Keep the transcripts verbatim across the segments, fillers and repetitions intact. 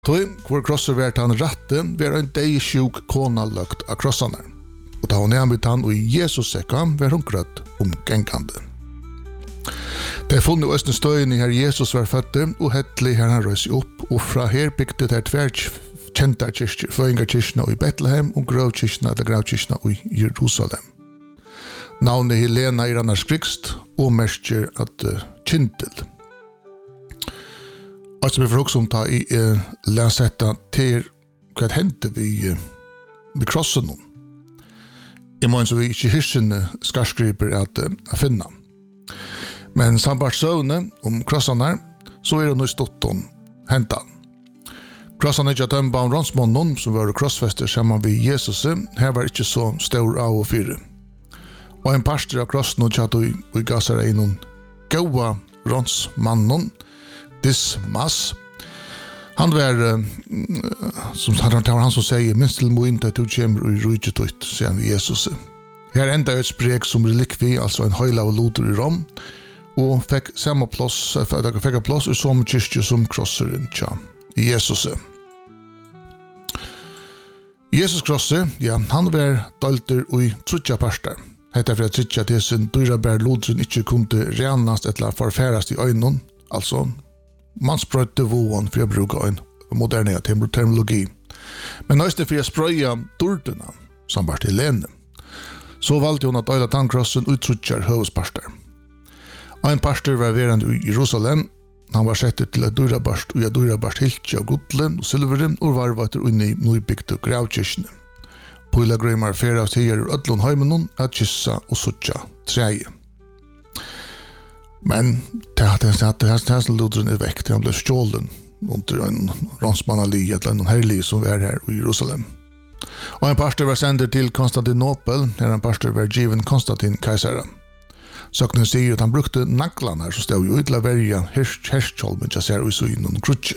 Toi, hvor krosser vært han ratte, var en deg sjuk kona løgt av krossene. Og da hun nærmest han og Jesus sekka, var hun grøtt omgengande. De funnet østene støyene her Jesus var fødte, og hettelig her han røys opp, og fra her bygde der tver kjenta kyrkjer, Føingarkyrkjene i Betlehem, og gravkyrkjene eller gravkyrkjene i Jerusalem. Navnet Helena er annars grikst, og merker at uh, kintel. Altså vi får også om ta i uh, læsetta til hva det hendte vi, uh, vi krossen noen. I mån så vi ikke hirsene skarskriper at uh, finna. Men sambart søvne om krossene, så er det noe stått om hentan. Krossene ikke tømba om rånsmånen som var krossfester sammen ved Jesus, her var ikke så stor av og fyre. Og en pastor av krossen og tjatt og i gassar er noen gåa rånsmannen, Dismas. Han var, uh, som han var han som sier, minst til må ikke at du kommer og rydget ut, sier han ved Jesus. Her enda et sprek som relikvi, altså en høyla og loder i Rom, og fikk samme plass, fikk en plass i samme kyrkje som krosseren tja, i Jesus. Jesus krosser, ja, han var dalter og i trutja parster. Hetta for at trutja til sin dyrabær lodren ikke kunne renast eller forfærast i øynene, altså man sprøyte våen for å bruke en moderne terminologi. Men nøyste for å sprøye dordene, som var til lene, så valgte hun at øyla tannkrossen utrutjar høvesparster. En pastor var verande i Jerusalem. Han var settet til et dyrabarst og et dyrabarst hiltje av godlen og silveren og varvater inni nybygde gravkirkene. Pøyla grøymar færa av tiger ur ødlån heimenon at kyssa og suttja treie. Men det hadde hæsne lodren er vekk til han ble stjålen under en rånsmannali eller en herlig som var her i Jerusalem. Og en pastor var sender til Konstantinopel, her en pastor var given Konstantin keisaren. Søknen sier at han brukte naglarna som stod jo ut til å verja herskjolmen til seg og så innom krutje.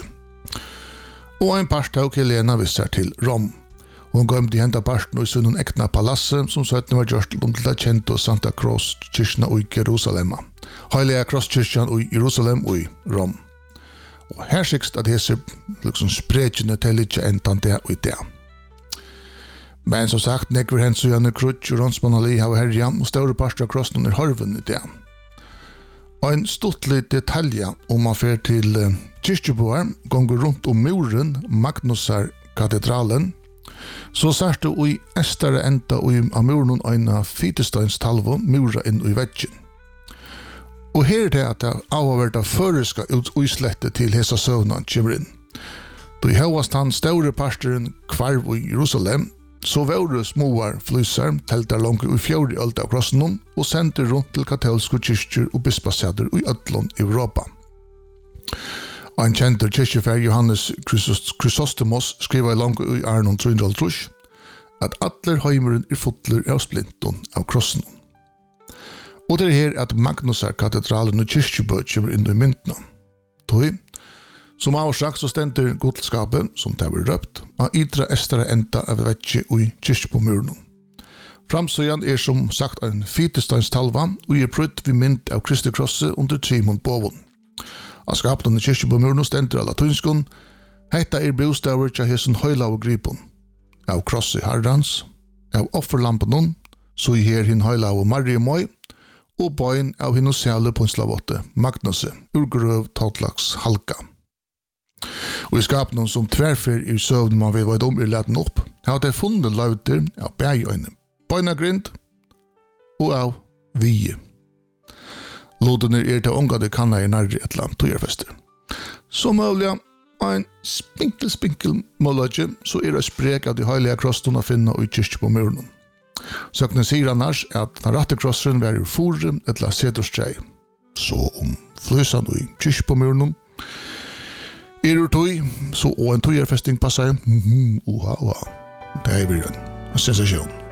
Og en part av Helena visser til Rom. Hun gømte henta parten og i sunnen ekna palasset som søtten var gjort om til det kjente Santa Cross kyrkjene i Jerusalem. Heilige Crosskyrkjen i Jerusalem og i Rom. Og her sikst at hese liksom sprekjene til ikke entan det og i det. Men som sagt, nekver hent så gjerne krutsk og rånsmannali av herjan og større parster av krossen er harven i det. Og en stortlig detalj om man fer til uh, kyrkjeboer, gonger rundt om muren, Magnusar katedralen, så særte i estare enda og av muren øyna Fitesteins talvo mura inn i veggen. Og her er det at det avhverda føreska utslette til hesa søvna kommer inn. Da i høyast han større parsteren kvarv i Jerusalem, så var det småar flysar, teltar langt i fjord i alt av krossen og sendte rundt til katolske kyrkjer og bispaseder i Ødlån i Europa. Og en kjenter kyrkjefær Johannes Chrysostomos skriver i langt i Arnon tre hundre og tre at atler heimeren er fotler av splinton av krossen. Og det er her at Magnusar katedralen og kyrkjebøt kommer inn i myntene. Toi, som avsagt så stender godskapet, som det var røpt, av idra estere enda av vetje og kyrkje på muren. Framsøyan er som sagt en Fitesteins talva, og er prøtt vid mynt av Kristi krosset under Trimon Bovon. Av skapene kyrkje på muren stender av latunskon, heita er bostaver til hesen høyla og gripon. Av krosset herrans, av offerlampen, så i her hin høyla og Mariemøy, og bøyen av hinn og sæle på en slavotte, Magnuse, urgrøv tatlaks halka. Og i skapene som tverfer i søvn man vil være om i leten opp, har det funnet lauter av bægøyne, bøynagrind og av vie. Lodene er til ångade kanna i nærre et land tøyerfester. Så mulig en spinkel spinkel måløgje, så er det sprek av de heilige krossen å finne og kyrkje på muren. Søkne sier annars at den rette krossen var i forum et la sedorstrei. Så om flysan og kyrkje på muren, er du tøy, så og en tøyerfesting passer, mhm, oha, oha. Det er en sensasjon.